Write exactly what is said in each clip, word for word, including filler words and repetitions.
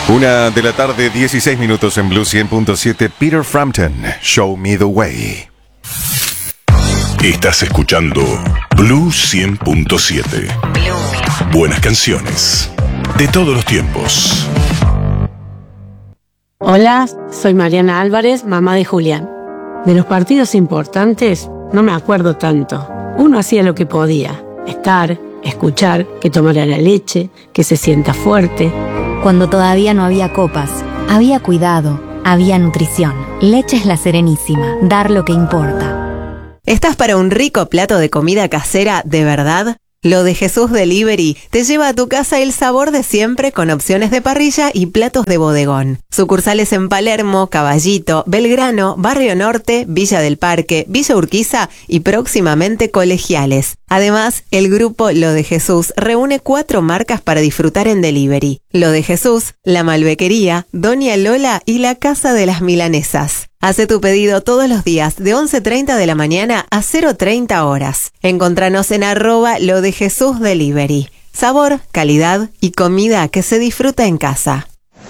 Una de la tarde, dieciséis minutos en Blue cien punto siete. Peter Frampton, Show Me the Way. Estás escuchando Blue cien punto siete. Buenas canciones de todos los tiempos. Hola, soy Mariana Álvarez, mamá de Julián. De los partidos importantes no me acuerdo tanto. Uno hacía lo que podía, estar, escuchar, que tomara la leche, que se sienta fuerte. Cuando todavía no había copas, había cuidado, había nutrición. Leche es La Serenísima, dar lo que importa. ¿Estás para un rico plato de comida casera de verdad? Lo de Jesús Delivery te lleva a tu casa el sabor de siempre con opciones de parrilla y platos de bodegón. Sucursales en Palermo, Caballito, Belgrano, Barrio Norte, Villa del Parque, Villa Urquiza y próximamente Colegiales. Además, el grupo Lo de Jesús reúne cuatro marcas para disfrutar en delivery. Lo de Jesús, La Malbequería, Doña Lola y La Casa de las Milanesas. Hace tu pedido todos los días de once treinta de la mañana a cero treinta horas. Encontranos en arroba Lo de Jesús Delivery. Sabor, calidad y comida que se disfruta en casa.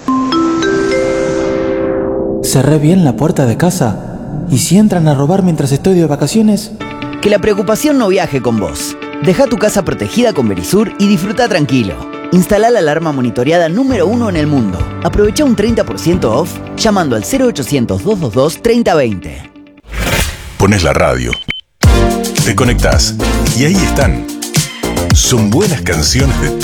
Cerré bien la puerta de casa. ¿Y si entran a robar mientras estoy de vacaciones? Que la preocupación no viaje con vos. Deja tu casa protegida con Verisur y disfruta tranquilo. Instala la alarma monitoreada número uno en el mundo. Aprovecha un treinta por ciento off llamando al cero ochocientos, dos dos dos, treinta veinte. Pones la radio, te conectás y ahí están. Son buenas canciones de